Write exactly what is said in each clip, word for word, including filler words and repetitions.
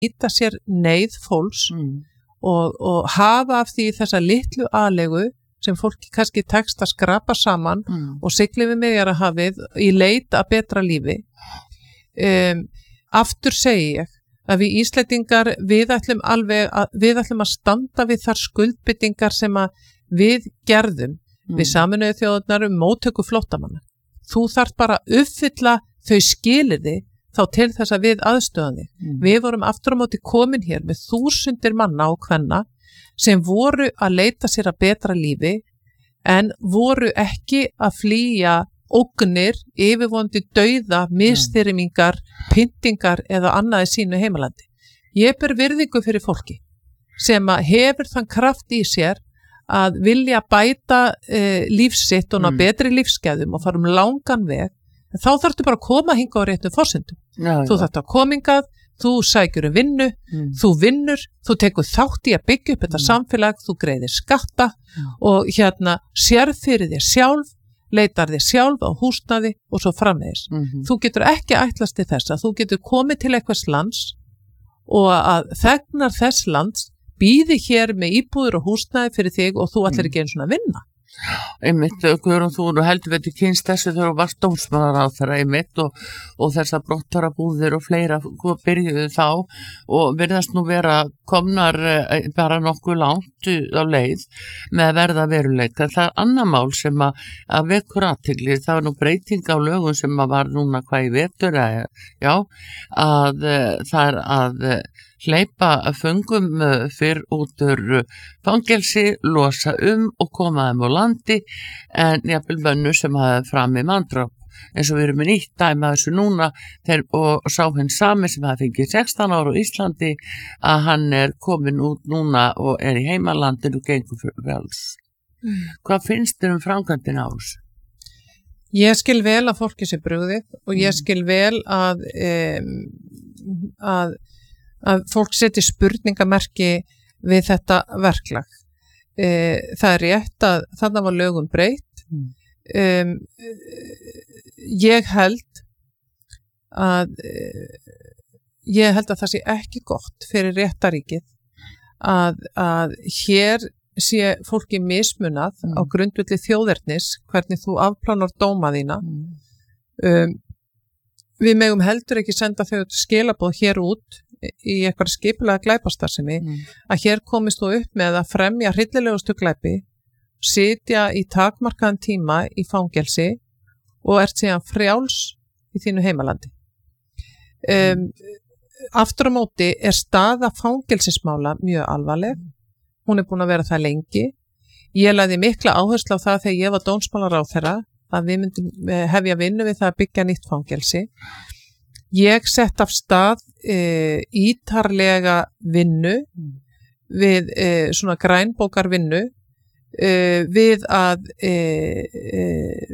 nýta sér neyð fólks mm. og, og hafa af því þessa litlu aðlegu sem fólki kannski tekst að skrapa saman mm. og sigli við Miðjarðarhafið í leit að betra lífi. Um, aftur segi ég að við Íslendingar við ætlum alveg að, við ætlum að standa við þar skuldbindingar sem að við gerðum mm. við Sameinuðu þjóðirnar um móttöku flóttamanna. Þú þarft bara að uppfylla þau skilyrði þá til þess að við aðstöðum þig. Mm. Við vorum aftur á móti komin hér með þúsundir manna og kvenna sem voru að leita sér að betra lífi en voru ekki að flýja ógnir, yfirvonandi dauða, misþyrmingar, pyntingar eða annað í sínu heimalandi. Ég ber virðingu fyrir fólki sem að hefur þann kraft í sér að vilja bæta e, lífsitt og ná mm. betri lífsgæðum og fara um langan veg. En þá þarftu bara að koma hinga á réttum forsendum. Já, þú þarftu að komingað, þú sækjur um vinnu, mm. þú vinnur, þú tekur þátt í að byggja upp þetta mm. samfélag, þú greiðir skatta mm. og hérna sérð fyrir þér sjálf, leitar þér sjálf á húsnæði og svo framvegis. Mm-hmm. Þú getur ekki ætlast til þess að þú getur komið til einhvers lands og að þegnar þess lands býði hér með íbúður og húsnæði fyrir þig og þú ætlar ekki einu svona að vinna. Einmitt, Guðrún, þú heldur veitir kynst þessu þegar þú varst dómsmálaráðherra einmitt og, og þessar brottfararbúðir og fleira byrjuðu þá og virðast nú vera komnar bara nokkuð langt á leið með að verða veruleika. Það er annað mál sem að, að vekur athygli, það var nú breyting á lögum sem að var núna hvað í vetur að, já, að það er að hleypa föngum fyrr út úr fangelsi, losa um og koma þeim á landi en jafnvel mönnu sem hafa fram í manndráp. Eins og við erum með nýtt dæmi að þessu núna þeir, og sá hinn sami sem hafa fengið sextán ára á Íslandi að hann er komin út núna og er í heimalandinu og gengur frjáls. Mm. Hvað finnst þér um framkvæmdina á þessu? Ég skil vel að fólki sé brugðið og ég skil vel að um, að að fólk seti spurningamerki við þetta verklag. E, það er rétt að þarna var lögum breytt. Mm. Um, ég held að ég held að það sé ekki gott fyrir réttaríkið að, að hér sé fólki mismunað mm. á grundvelli þjóðernis hvernig þú afplánar dóma þína. Mm. Um, við megum heldur ekki senda þau skilaboð hér út í eitthvað skipulega glæpastarfsemi mm. að hér komist þú upp með að fremja hryllilegustu glæpi, sitja í takmarkaðan tíma í fangelsi og ert síðan frjáls í þínu heimalandi. Um, aftur á móti er staða fangelsismála mjög alvarleg. Hún er búin að vera það lengi. Ég lagði mikla áherslu á það þegar ég var dómsmálaráðherra að við myndum hefja vinnu við það að byggja nýtt fangelsi. Ég sett af stað e, ítarlega vinnu við e, svona grænbókar vinnu e, við að e, e,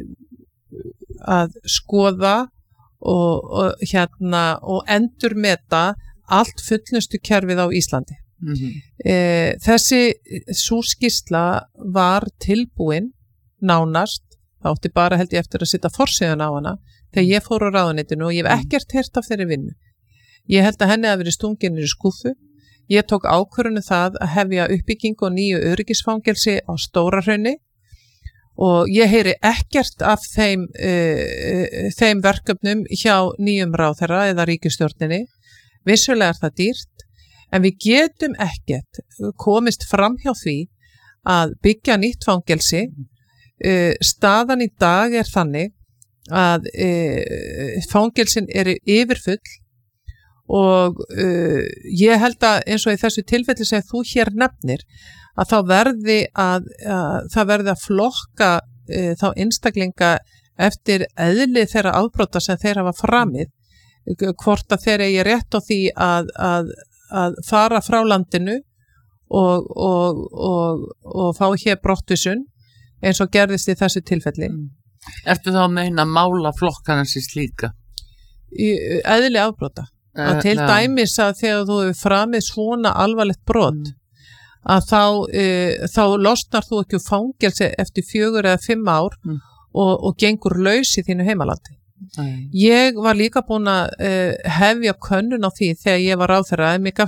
að skoða og, og hérna og endurmeta allt fullnustu kerfið á Íslandi. Mm-hmm. E, þessi sú skýrsla var tilbúin nánast, það átti bara held ég eftir að setja forsíðuna á hana þegar ég fór á ráðuneytinu og ég hef ekkert heyrt af þeirri vinnu. Ég held að henni hafi verið stungin í skúffu. Ég tók ákvörðun það að hefja uppbyggingu og nýju öryggisfangelsi á Stórahrauni og ég heyri ekkert af þeim, uh, þeim verkefnum hjá nýjum ráðherra eða ríkisstjórninni. Vissulega er það dýrt, en við getum ekkert komist fram hjá því að byggja nýtt fangelsi. Uh, staðan í dag er þannig að e, fangelsin eru yfirfull og e, ég held að eins og í þessu tilfelli sem þú hér nefnir að þá verði að, að það verði að flokka e, þá einstaklinga eftir eðli þeirra afbrota sem þeir hafa framið, hvort að þeir eigi rétt á því að, að, að fara frá landinu og, og, og, og fá hér brottvísun eins og gerðist í þessu tilfelli. Mm. Ertu þá að meina mála flokkana sér slíka? Í eðli afbrota. Uh, að til ja. dæmis að þegar þú hefur framið svona alvarlegt brot mm. að þá, uh, þá losnar þú ekki úr fangelsi eftir fjögur eða fimm ár mm. og, og gengur laus í þínu heimalandi. Nei. Ég var líka búin að uh, hefja könnun á því þegar ég var ráðherra, en mér gaf